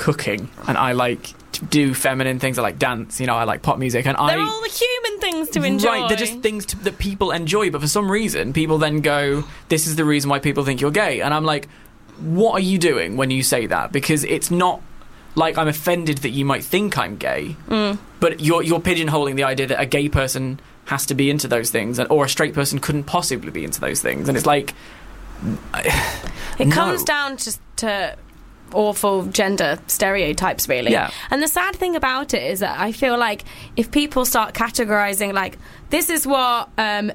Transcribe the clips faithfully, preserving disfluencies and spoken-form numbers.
cooking, and I like to do feminine things. I like dance, you know, I like pop music, and They're I... all the human things to enjoy. Right, they're just things to, that people enjoy, but for some reason, people then go, this is the reason why people think you're gay. And I'm like, what are you doing when you say that? Because it's not like I'm offended that you might think I'm gay, mm. but you're, you're pigeonholing the idea that a gay person has to be into those things, or a straight person couldn't possibly be into those things. And it's like... It no. comes down to... to awful gender stereotypes, really. Yeah. And the sad thing about it is that I feel like if people start categorising, like, this is what um,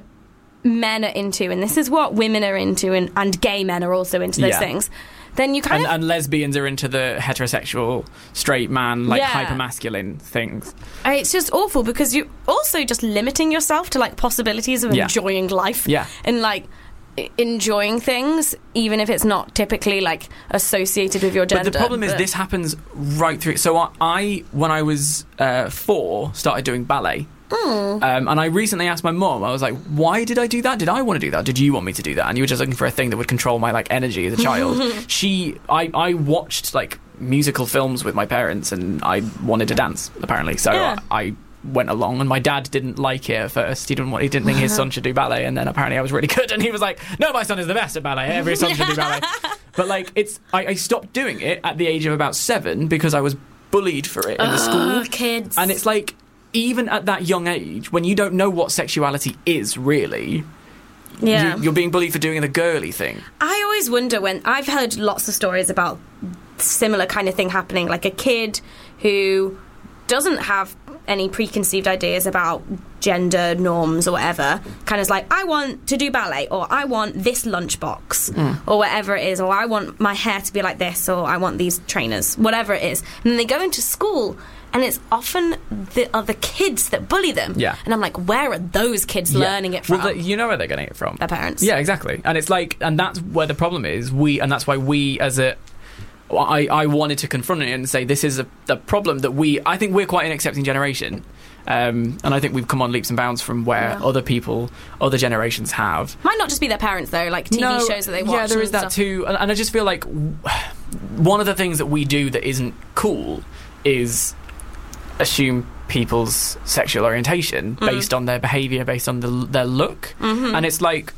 men are into and this is what women are into, and, and gay men are also into those yeah. things, then you kind and, of... And lesbians are into the heterosexual, straight man, like, yeah. hyper-masculine things. It's just awful, because you're also just limiting yourself to, like, possibilities of yeah. enjoying life. Yeah. And, like... enjoying things, even if it's not typically like associated with your gender. But the problem is but... this happens right through. So I, I when I was uh, four, started doing ballet. Mm. Um, and I recently asked my mum, I was like, why did I do that? Did I want to do that? Did you want me to do that? And you were just looking for a thing that would control my, like, energy as a child. she, I, I watched, like, musical films with my parents, and I wanted to dance, apparently. So yeah. I, I went along, and my dad didn't like it at first. He didn't want, he didn't think his son should do ballet, and then apparently I was really good, and he was like, no, my son is the best at ballet. Every son should do ballet. But, like, it's I, I stopped doing it at the age of about seven because I was bullied for it in oh, the school. Kids. And it's like, even at that young age, when you don't know what sexuality is, really, yeah. you, you're being bullied for doing the girly thing. I always wonder when... I've heard lots of stories about similar kind of thing happening, like a kid who doesn't have any preconceived ideas about gender norms or whatever, kind of like, I want to do ballet, or I want this lunchbox, mm. or whatever it is, or I want my hair to be like this, or I want these trainers, whatever it is. And then they go into school, and it's often the other kids that bully them. Yeah. And I'm like, where are those kids yeah. learning it from? Well, the, you know where they're getting it from. Their parents. Yeah, exactly. And it's like, and that's where the problem is. We, and that's why we, as a, I, I wanted to confront it and say, this is a, the problem that we, I think we're quite an accepting generation. Um, and I think we've come on leaps and bounds from where yeah. other people, other generations have. Might not just be their parents, though, like T V no, shows that they watch. Yeah, there is that stuff. too. And, and I just feel like one of the things that we do that isn't cool is assume people's sexual orientation mm. based on their behaviour, based on the, their look. Mm-hmm. And it's like,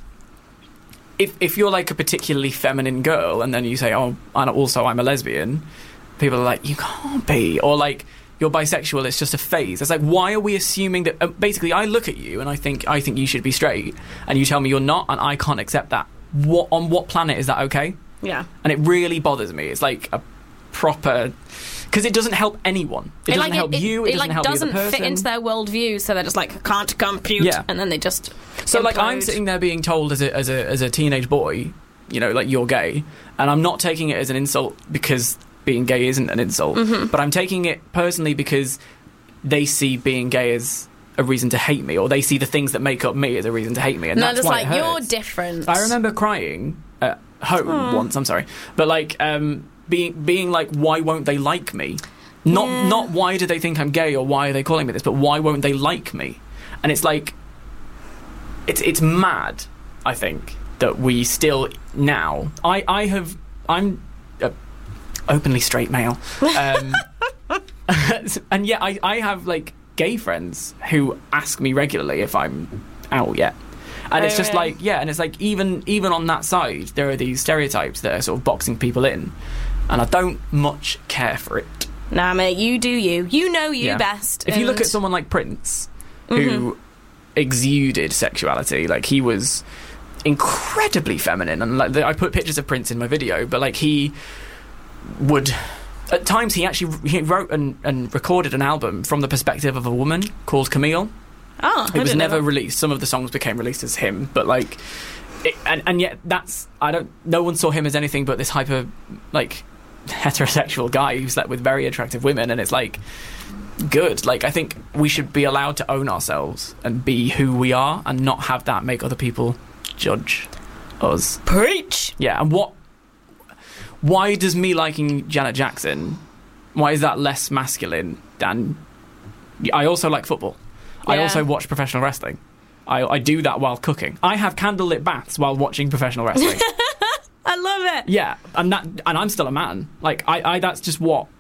if if you're like a particularly feminine girl and then you say, oh, and also I'm a lesbian, people are like, you can't be. Or like, you're bisexual, it's just a phase. It's like, why are we assuming that... Uh, basically, I look at you and I think I think you should be straight, and you tell me you're not, and I can't accept that. What on what planet is that okay? Yeah. And it really bothers me. It's like a proper... Because it doesn't help anyone. It, it doesn't like, help it, you, it, it, doesn't like, help doesn't the other person. fit into their worldview, so they're just like, can't compute, yeah. and then they just So, implode. like, I'm sitting there being told as a, as a as a teenage boy, you know, like, you're gay, and I'm not taking it as an insult because being gay isn't an insult, mm-hmm. but I'm taking it personally because they see being gay as a reason to hate me, or they see the things that make up me as a reason to hate me, and no, that's just why like, it you're hurts. different. I remember crying at home Aww. once, I'm sorry, but, like, um, being being like, why won't they like me? Not yeah. not why do they think I'm gay, or why are they calling me this, but why won't they like me? And it's like, it's it's mad, I think, that we still now... I, I have... I'm a openly straight male. Um, and yet I, I have, like, gay friends who ask me regularly if I'm out yet. And oh, it's just really? like, yeah, and it's like, even even on that side, there are these stereotypes that are sort of boxing people in. And I don't much care for it. Nah, mate, you do you. You know you yeah. best. If you look and- at someone like Prince, who mm-hmm. exuded sexuality, like, he was incredibly feminine, and like, I put pictures of Prince in my video, but like, he would... At times, he actually he wrote and, and recorded an album from the perspective of a woman called Camille. Oh, it was never that. released. Some of the songs became released as him, but like... It, and, and yet, that's... I don't... No one saw him as anything but this hyper, like... heterosexual guy who slept with very attractive women, and it's like, good. Like, I think we should be allowed to own ourselves and be who we are, and not have that make other people judge us. Preach. Yeah. And what why does me liking Janet Jackson, why is that less masculine than... I also like football. Yeah. I also watch professional wrestling. I, I do that while cooking. I have candlelit baths while watching professional wrestling. I love it. Yeah, and that, and I'm still a man. Like, I, I, that's just what